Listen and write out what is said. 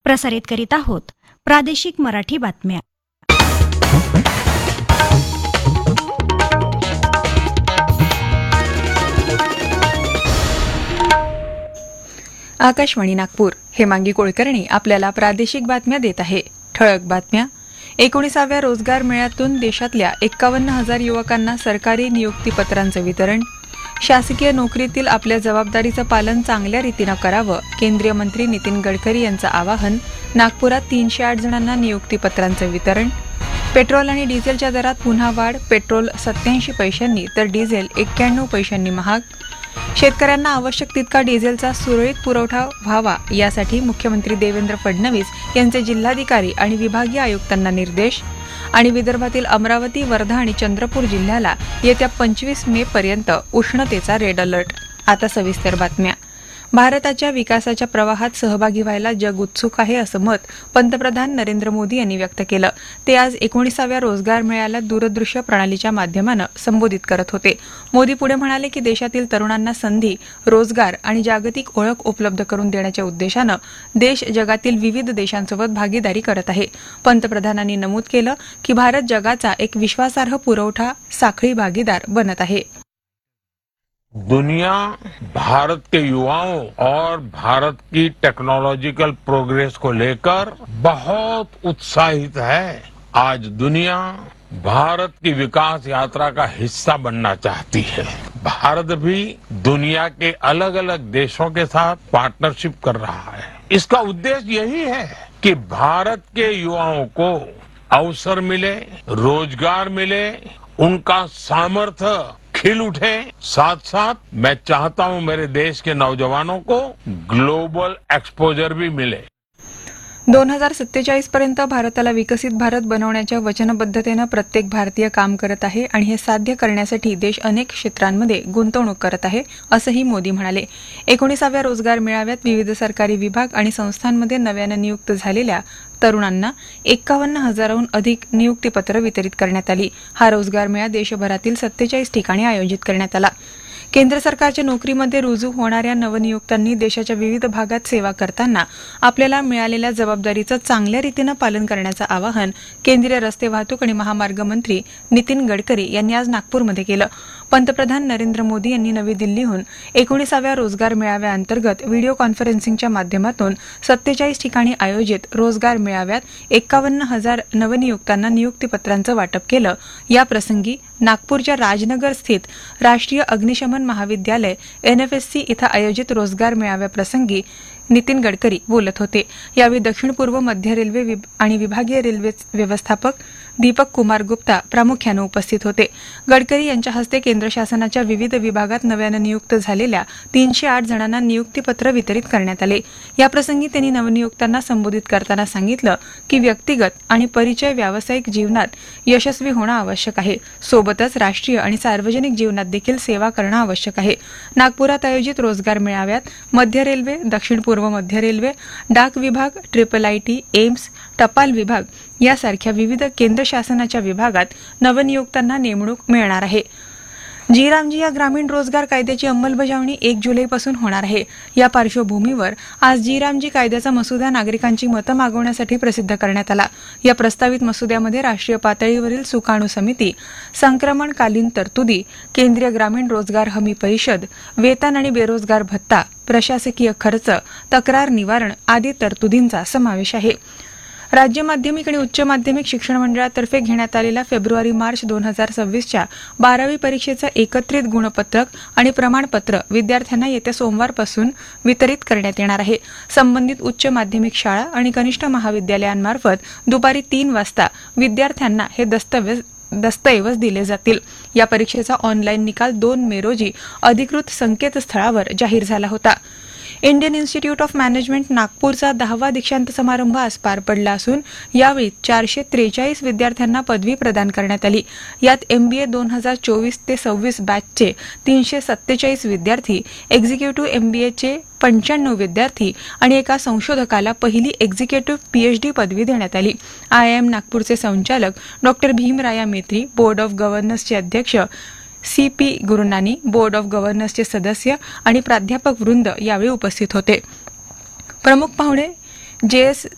प्रसारित करीत आहोत प्रादेशिक मराठी बातम्या. आकाशवाणी नागपूर. हेमांगी कुलकर्णी आपल्याला प्रादेशिक बातम्या देत आहे. ठळक बातम्या. 19व्या रोजगार मेळ्यातून देशातल्या 51,000 युवकांना सरकारी नियुक्तीपत्रांचं वितरण. शासकीय नोकरीतील आपल्या जबाबदारीचं पालन चांगल्या रीतीनं करावं, केंद्रीय मंत्री नितीन गडकरी यांचं आवाहन. नागपुरात 308 जणांना नियुक्तीपत्रांचं वितरण. पेट्रोल आणि डिझेलच्या दरात पुन्हा वाढ. पेट्रोल 87 पैशांनी तर डिझेल 91 पैशांनी महाग. शेतकऱ्यांना आवश्यक तितका डिझेलचा सुरळीत पुरवठा व्हावा यासाठी मुख्यमंत्री देवेंद्र फडणवीस यांचे जिल्हाधिकारी आणि विभागीय आयुक्तांना निर्देश. आणि विदर्भातील अमरावती, वर्धा आणि चंद्रपूर जिल्ह्याला येत्या 25 मे पर्यंत उष्णतेचा रेड अलर्ट. आता सविस्तर बातम्या. भारताच्या विकासाच्या प्रवाहात सहभागी व्हायला जग उत्सुक आहे असं मत पंतप्रधान नरेंद्र मोदी यांनी व्यक्त केलं. ते आज 19व्या रोजगार मेळ्याला दूरदृश्य प्रणालीच्या माध्यमानं संबोधित करत होते. मोदी पुढे म्हणाले की देशातील तरुणांना संधी, रोजगार आणि जागतिक ओळख उपलब्ध करून देण्याच्या उद्देशानं देश जगातील विविध देशांसोबत भागीदारी करत आहे. पंतप्रधानांनी नमूद केलं की भारत जगाचा एक विश्वासार्ह पुरवठा साखळी भागीदार बनत आहे. दुनिया भारत के युवाओं और भारत की टेक्नोलॉजिकल प्रोग्रेस को लेकर बहुत उत्साहित है. आज दुनिया भारत की विकास यात्रा का हिस्सा बनना चाहती है. भारत भी दुनिया के अलग अलग देशों के साथ पार्टनरशिप कर रहा है. इसका उद्देश्य यही है कि भारत के युवाओं को अवसर मिले, रोजगार मिले, उनका सामर्थ्य खिल उठे. साथ साथ मैं चाहता हूं मेरे देश के नौजवानों को ग्लोबल एक्सपोजर भी मिले. 2047 पर्यंत भारताला विकसित भारत बनवण्याच्या वचनबद्धतेनं प्रत्येक भारतीय काम करत आहे आणि हे साध्य करण्यासाठी देश अनेक क्षेत्रांमध्ये गुंतवणूक करत आहे असंही मोदी म्हणाले. 19व्या रोजगार मेळाव्यात विविध सरकारी विभाग आणि संस्थांमध्ये नव्यानं नियुक्त झालेल्या तरुणांना 51,000हून अधिक नियुक्तीपत्र वितरित करण्यात आली. हा रोजगार मेळा देशभरातील 47 ठिकाणी आयोजित करण्यात आला. केंद्र सरकारच्या नोकरीमध्ये रुजू होणाऱ्या नवनियुक्तांनी देशाच्या विविध भागात सेवा करताना आपल्याला मिळालेल्या जबाबदारीचं चांगल्या रीतीनं पालन करण्याचं आवाहन केंद्रीय रस्ते वाहतूक आणि महामार्ग मंत्री नितीन गडकरी यांनी आज नागपूरमध्ये केलं. पंतप्रधान नरेंद्र मोदी यांनी नवी दिल्लीहून 19व्या रोजगार मेळाव्याअंतर्गत व्हिडिओ कॉन्फरन्सिंगच्या माध्यमातून 47 ठिकाणी आयोजित रोजगार मेळाव्यात 51,000 नवनियुक्तांना नियुक्तीपत्रांचं वाटप केलं. याप्रसंगी नागपूरच्या राजनगर स्थित राष्ट्रीय अग्निशमन महाविद्यालय NFSC इथं आयोजित रोजगार मेळाव्याप्रसंगी नितीन गडकरी बोलत होते. यावेळी दक्षिण पूर्व मध्य रेल्वे आणि विभागीय रेल्वे व्यवस्थापक दीपक कुमार गुप्ता प्रामुख्यानं उपस्थित होते. गडकरी यांच्या हस्ते केंद्र शासनाच्या विविध विभागात नव्यानं नियुक्त झालेल्या 308 जणांना नियुक्तीपत्र वितरित करण्यात आले. याप्रसंगी त्यांनी नवनियुक्तांना संबोधित करताना सांगितलं की व्यक्तिगत आणि परिचय व्यावसायिक जीवनात यशस्वी होणं आवश्यक आहे. सोबतच राष्ट्रीय आणि सार्वजनिक जीवनात देखील सेवा करणं आवश्यक आहे. नागपुरात आयोजित रोजगार मेळाव्यात मध्य रेल्वे, दक्षिण पूर्व मध्य रेल्वे, डाक विभाग, IIIT, एम्स, टपाल विभाग यासारख्या विविध केंद्र शासनाच्या विभागात नवनियुक्तांना नेमणूक मिळणार आहे. जी रामजी या ग्रामीण रोजगार कायद्याची अंमलबजावणी 1 जुलैपासून होणार आहे. या पार्श्वभूमीवर आज जी रामजी कायद्याचा मसुदा नागरिकांची मतं मागवण्यासाठी प्रसिद्ध करण्यात आला. या प्रस्तावित मसुद्यामध्ये राष्ट्रीय पातळीवरील सुकाणू समिती, संक्रमणकालीन तरतुदी, केंद्रीय ग्रामीण रोजगार हमी परिषद, वेतन आणि बेरोजगार भत्ता, प्रशासकीय खर्च, तक्रार निवारण आदी तरतुदींचा समावेश आहे. राज्य माध्यमिक आणि उच्च माध्यमिक शिक्षण मंडळातर्फे घेण्यात आलेल्या फेब्रुवारी-मार्च 2026च्या 12वी परीक्षेचं एकत्रित गुणपत्रक आणि प्रमाणपत्र विद्यार्थ्यांना येत्या सोमवारपासून वितरित करण्यात येणार आहे. संबंधित उच्च माध्यमिक शाळा आणि कनिष्ठ महाविद्यालयांमार्फत दुपारी 3 वाजता विद्यार्थ्यांना हे दस्तऐवज दिले जातील. या परीक्षेचा ऑनलाईन निकाल 2 मे रोजी अधिकृत संकेतस्थळावर जाहीर झाला होता. इंडियन इन्स्टिट्यूट ऑफ मॅनेजमेंट नागपूरचा 10वा दीक्षांत समारंभ आज पार पडला असून यावेळी 443 विद्यार्थ्यांना पदवी प्रदान करण्यात आली. यात MBA 2024 ते 26 बॅचचे 347 विद्यार्थी, एक्झिक्युटिव्ह MBAचे 95 विद्यार्थी आणि एका संशोधकाला पहिली एक्झिक्युटिव्ह PhD पदवी देण्यात आली. IIM नागपूरचे संचालक डॉ. भीमराया मेत्री, बोर्ड ऑफ गव्हर्नर्सचे अध्यक्ष CP गुरुनानी, बोर्ड ऑफ गव्हर्नर्सचे सदस्य आणि प्राध्यापक वृंद यावेळी उपस्थित होते. प्रमुख पाहुणे JS